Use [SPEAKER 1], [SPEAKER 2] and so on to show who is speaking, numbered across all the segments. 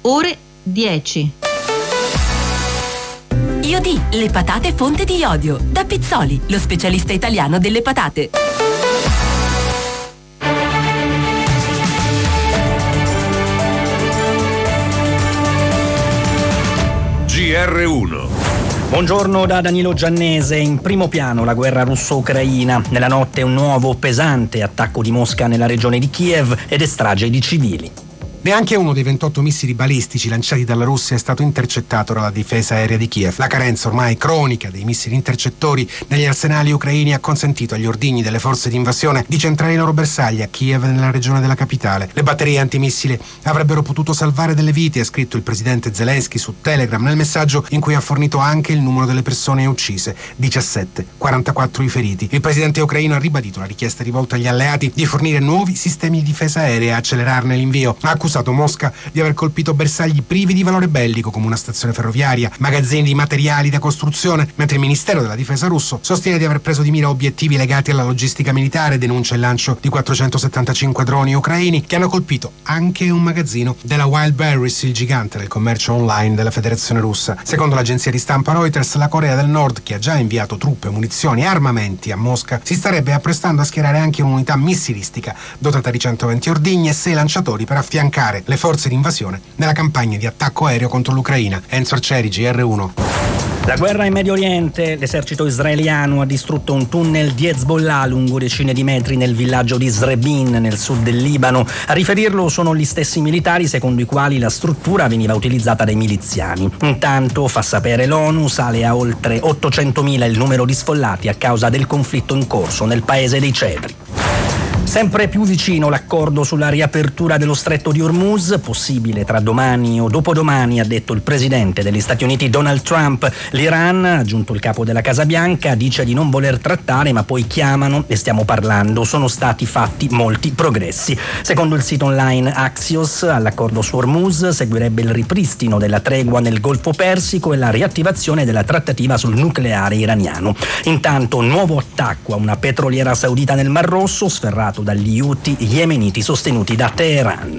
[SPEAKER 1] ore 10.
[SPEAKER 2] Iodi, le patate fonte di iodio. Da Pizzoli, lo specialista italiano delle patate.
[SPEAKER 3] GR1.
[SPEAKER 4] Buongiorno da Danilo Giannese. In primo piano la guerra russo-ucraina. Nella notte un nuovo pesante attacco di Mosca nella regione di Kiev ed strage di civili.
[SPEAKER 5] Neanche uno dei 28 missili balistici lanciati dalla Russia è stato intercettato dalla difesa aerea di Kiev. La carenza ormai cronica dei missili intercettori negli arsenali ucraini ha consentito agli ordigni delle forze di invasione di centrare i loro bersagli a Kiev e nella regione della capitale. Le batterie antimissili avrebbero potuto salvare delle vite, ha scritto il presidente Zelensky su Telegram nel messaggio in cui ha fornito anche il numero delle persone uccise: 17, 44 i feriti. Il presidente ucraino ha ribadito la richiesta rivolta agli alleati di fornire nuovi sistemi di difesa aerea e accelerarne l'invio. Ha accusato Mosca di aver colpito bersagli privi di valore bellico come una stazione ferroviaria, magazzini di materiali da costruzione, mentre il Ministero della Difesa russo sostiene di aver preso di mira obiettivi legati alla logistica militare, denuncia il lancio di 475 droni ucraini che hanno colpito anche un magazzino della Wildberries, il gigante del commercio online della Federazione Russa. Secondo l'agenzia di stampa Reuters, la Corea del Nord, che ha già inviato truppe, munizioni e armamenti a Mosca, si starebbe apprestando a schierare anche un'unità missilistica dotata di 120 ordigni e 6 lanciatori per affiancare le forze di invasione nella campagna di attacco aereo contro l'Ucraina. Enzo Arcieri, GR1.
[SPEAKER 4] La guerra in Medio Oriente. L'esercito israeliano ha distrutto un tunnel di Hezbollah lungo decine di metri nel villaggio di Srebin, nel sud del Libano. A riferirlo sono gli stessi militari secondo i quali la struttura veniva utilizzata dai miliziani. Intanto, fa sapere l'ONU, sale a oltre 800.000 il numero di sfollati a causa del conflitto in corso nel paese dei Cedri. Sempre più vicino l'accordo sulla riapertura dello stretto di Hormuz, possibile tra domani o dopodomani, ha detto il presidente degli Stati Uniti Donald Trump. L'Iran, ha aggiunto il capo della Casa Bianca, dice di non voler trattare, ma poi chiamano e stiamo parlando. Sono stati fatti molti progressi. Secondo il sito online Axios, all'accordo su Hormuz seguirebbe il ripristino della tregua nel Golfo Persico e la riattivazione della trattativa sul nucleare iraniano. Intanto, nuovo attacco a una petroliera saudita nel Mar Rosso, sferrato dagli Houthi yemeniti sostenuti da Teheran.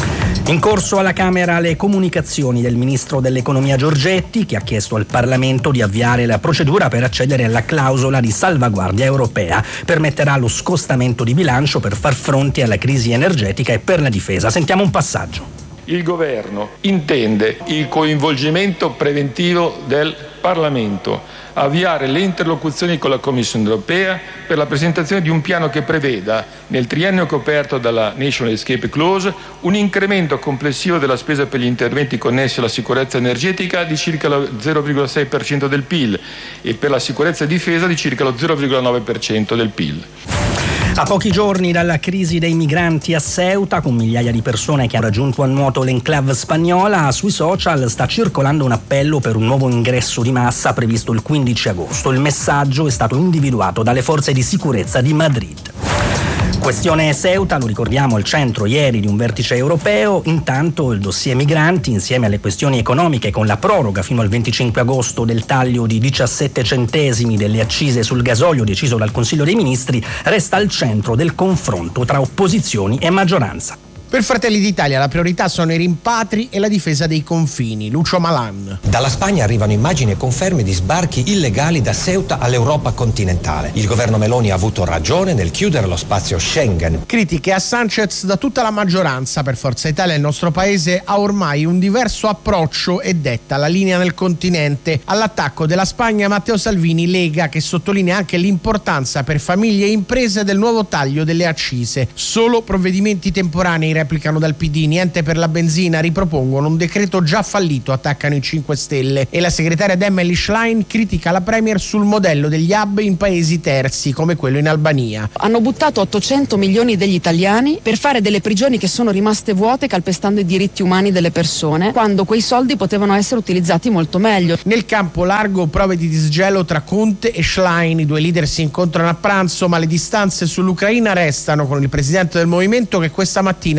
[SPEAKER 4] In corso alla Camera le comunicazioni del ministro dell'economia Giorgetti, che ha chiesto al Parlamento di avviare la procedura per accedere alla clausola di salvaguardia europea. Permetterà lo scostamento di bilancio per far fronte alla crisi energetica e per la difesa. Sentiamo un passaggio.
[SPEAKER 6] Il governo intende il coinvolgimento preventivo del Parlamento, avviare le interlocuzioni con la Commissione europea per la presentazione di un piano che preveda, nel triennio coperto dalla National Escape Clause, un incremento complessivo della spesa per gli interventi connessi alla sicurezza energetica di circa lo 0,6% del PIL e per la sicurezza e difesa di circa lo 0,9% del PIL.
[SPEAKER 4] A pochi giorni dalla crisi dei migranti a Ceuta, con migliaia di persone che hanno raggiunto a nuoto l'enclave spagnola, sui social sta circolando un appello per un nuovo ingresso di massa previsto il 15 agosto. Il messaggio è stato individuato dalle forze di sicurezza di Madrid. Questione Ceuta, lo ricordiamo, al centro ieri di un vertice europeo. Intanto il dossier migranti, insieme alle questioni economiche, con la proroga fino al 25 agosto del taglio di 17 centesimi delle accise sul gasolio deciso dal Consiglio dei Ministri, resta al centro del confronto tra opposizioni e maggioranza.
[SPEAKER 7] Per Fratelli d'Italia la priorità sono i rimpatri e la difesa dei confini. Lucio Malan.
[SPEAKER 8] Dalla Spagna arrivano immagini e conferme di sbarchi illegali da Ceuta all'Europa continentale. Il governo Meloni ha avuto ragione nel chiudere lo spazio Schengen.
[SPEAKER 7] Critiche a Sanchez da tutta la maggioranza. Per Forza Italia il nostro paese ha ormai un diverso approccio e detta la linea nel continente. All'attacco della Spagna Matteo Salvini, Lega, che sottolinea anche l'importanza per famiglie e imprese del nuovo taglio delle accise. Solo provvedimenti temporanei, replicano dal PD, niente per la benzina, ripropongono un decreto già fallito, attaccano i 5 Stelle. E la segretaria Emily Schlein critica la Premier sul modello degli hub in paesi terzi come quello in Albania.
[SPEAKER 9] Hanno buttato 800 milioni degli italiani per fare delle prigioni che sono rimaste vuote, calpestando i diritti umani delle persone, quando quei soldi potevano essere utilizzati molto meglio.
[SPEAKER 7] Nel campo largo prove di disgelo tra Conte e Schlein, i due leader si incontrano a pranzo, ma le distanze sull'Ucraina restano, con il presidente del movimento che questa mattina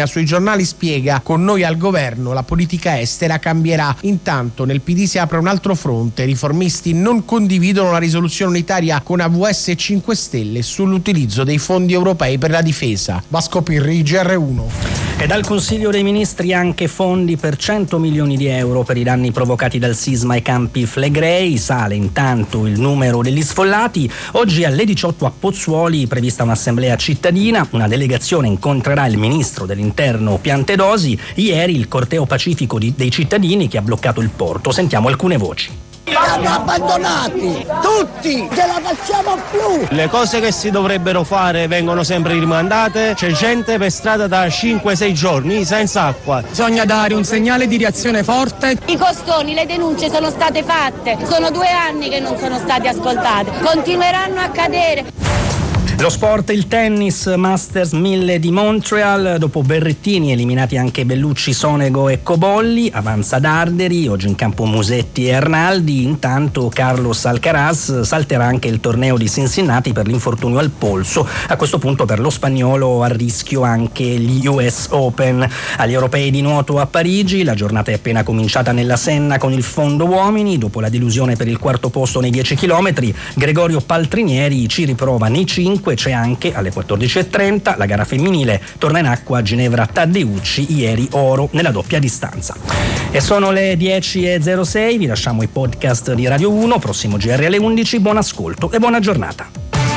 [SPEAKER 7] sui giornali spiega: con noi al governo la politica estera cambierà. Intanto nel PD si apre un altro fronte, i riformisti non condividono la risoluzione unitaria con AVS e 5 Stelle sull'utilizzo dei fondi europei per la difesa. Vasco Pirri, GR1.
[SPEAKER 4] E dal Consiglio dei Ministri anche fondi per 100 milioni di euro per i danni provocati dal sisma ai Campi Flegrei. Sale intanto il numero degli sfollati. Oggi alle 18 a Pozzuoli prevista un'assemblea cittadina. Una delegazione incontrerà il ministro dell'Interno Piantedosi. Ieri il corteo pacifico dei cittadini che ha bloccato il porto. Sentiamo alcune voci.
[SPEAKER 1] Li hanno abbandonati tutti, ce la facciamo più.
[SPEAKER 10] Le cose che si dovrebbero fare vengono sempre rimandate, c'è gente per strada da 5-6 giorni senza acqua.
[SPEAKER 11] Bisogna dare un segnale di reazione forte.
[SPEAKER 12] I costoni, le denunce sono state fatte, sono 2 anni che non sono state ascoltate, continueranno a cadere.
[SPEAKER 4] Lo sport, il tennis, Masters 1000 di Montreal, dopo Berrettini eliminati anche Bellucci, Sonego e Cobolli, avanza Darderi, oggi in campo Musetti e Arnaldi. Intanto Carlos Alcaraz salterà anche il torneo di Cincinnati per l'infortunio al polso. A questo punto per lo spagnolo a rischio anche gli US Open. Agli europei di nuoto a Parigi, la giornata è appena cominciata nella Senna con il fondo uomini, dopo la delusione per il quarto posto nei 10 km, Gregorio Paltrinieri ci riprova nei 5. C'è anche alle 14.30 la gara femminile, torna in acqua Ginevra Taddeucci, ieri oro nella doppia distanza. E sono le 10.06, vi lasciamo i podcast di Radio 1, prossimo GR alle 11, buon ascolto e buona giornata.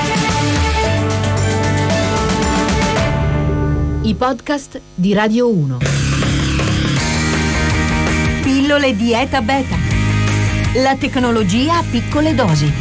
[SPEAKER 13] I podcast di Radio 1. Pillole Dieta Beta. La tecnologia a piccole dosi.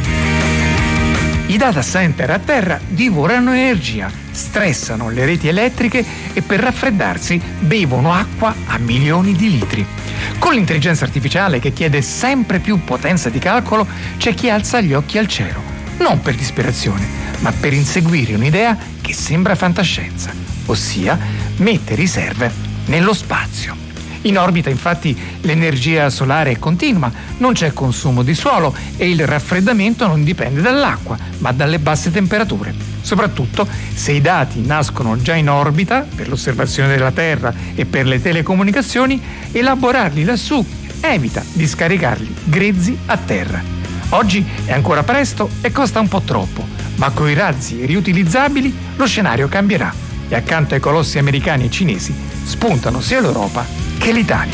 [SPEAKER 14] I data center a terra divorano energia, stressano le reti elettriche e per raffreddarsi bevono acqua a milioni di litri. Con l'intelligenza artificiale che chiede sempre più potenza di calcolo, c'è chi alza gli occhi al cielo, non per disperazione, ma per inseguire un'idea che sembra fantascienza, ossia mettere riserve nello spazio. In orbita, infatti, l'energia solare è continua, non c'è consumo di suolo e il raffreddamento non dipende dall'acqua, ma dalle basse temperature. Soprattutto se i dati nascono già in orbita, per l'osservazione della Terra e per le telecomunicazioni, elaborarli lassù evita di scaricarli grezzi a terra. Oggi è ancora presto e costa un po' troppo, ma coi razzi riutilizzabili lo scenario cambierà e accanto ai colossi americani e cinesi spuntano sia l'Europa che l'Italia.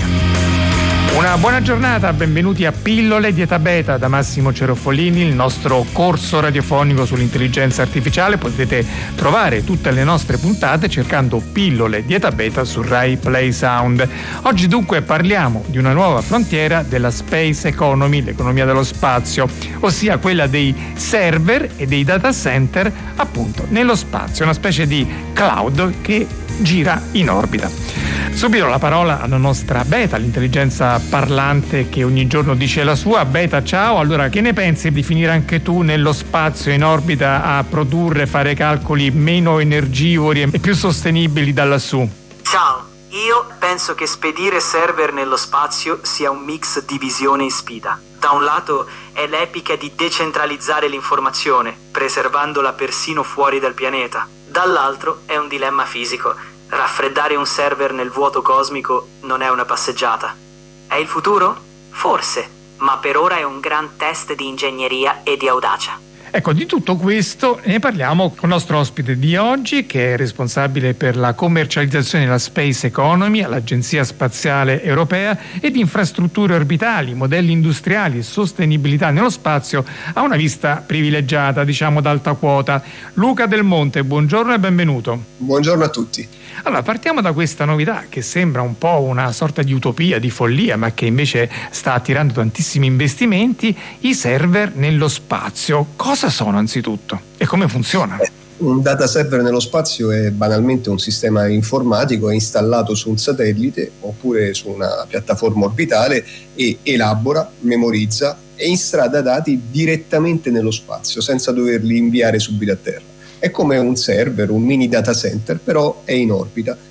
[SPEAKER 14] Una buona giornata, benvenuti a Pillole Dieta Beta da Massimo Cerofolini, il nostro corso radiofonico sull'intelligenza artificiale. Potete trovare tutte le nostre puntate cercando Pillole Dieta Beta su Rai Play Sound. Oggi dunque parliamo di una nuova frontiera della space economy, l'economia dello spazio, ossia quella dei server e dei data center appunto nello spazio, una specie di cloud che gira in orbita. Subito la parola alla nostra Beta, l'intelligenza parlante che ogni giorno dice la sua. Beta, ciao, allora che ne pensi di finire anche tu nello spazio, in orbita, a produrre, fare calcoli meno energivori e più sostenibili da lassù?
[SPEAKER 15] Ciao, io penso che spedire server nello spazio sia un mix di visione e sfida. Da un lato è l'epica di decentralizzare l'informazione, preservandola persino fuori dal pianeta. Dall'altro è un dilemma fisico. Raffreddare un server nel vuoto cosmico non è una passeggiata. È il futuro? Forse, ma per ora è un gran test di ingegneria e di audacia.
[SPEAKER 14] Ecco, di tutto questo ne parliamo con il nostro ospite di oggi, che è responsabile per la commercializzazione della Space Economy all'Agenzia Spaziale Europea e di infrastrutture orbitali, modelli industriali e sostenibilità nello spazio. Ha una vista privilegiata, diciamo d'alta quota. Luca Del Monte, buongiorno e benvenuto.
[SPEAKER 16] Buongiorno a tutti.
[SPEAKER 14] Allora, partiamo da questa novità che sembra un po' una sorta di utopia, di follia, ma che invece sta attirando tantissimi investimenti, i server nello spazio. Cosa sono anzitutto e come funziona?
[SPEAKER 16] Un data server nello spazio è banalmente un sistema informatico installato su un satellite oppure su una piattaforma orbitale e elabora, memorizza e instrada dati direttamente nello spazio senza doverli inviare subito a terra. È come un server, un mini data center, però è in orbita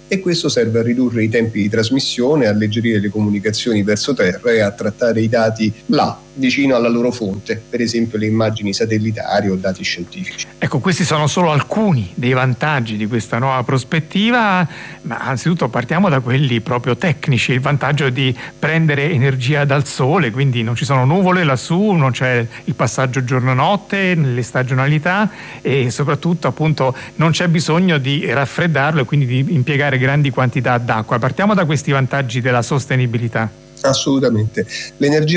[SPEAKER 16] e questo serve a ridurre i tempi di trasmissione, a alleggerire le comunicazioni verso terra e a trattare i dati là, vicino alla loro fonte, per esempio le immagini satellitari o dati scientifici.
[SPEAKER 14] Ecco, questi sono solo alcuni dei vantaggi di questa nuova prospettiva, ma anzitutto partiamo da quelli proprio tecnici, il vantaggio di prendere energia dal sole, quindi non ci sono nuvole lassù, non c'è il passaggio giorno-notte nelle stagionalità e soprattutto appunto non c'è bisogno di raffreddarlo e quindi di impiegare grandi quantità d'acqua. Partiamo da questi vantaggi della sostenibilità.
[SPEAKER 16] Assolutamente. L'energia